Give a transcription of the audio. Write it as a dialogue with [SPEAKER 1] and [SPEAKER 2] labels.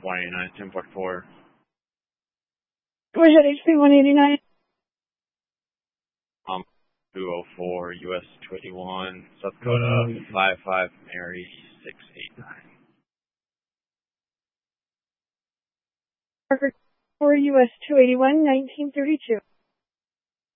[SPEAKER 1] 189, 1044.
[SPEAKER 2] Go ahead, HP 189.
[SPEAKER 1] 204, US 281, South Dakota 55, Mary 689.
[SPEAKER 2] Parker 4, US 281, 1932.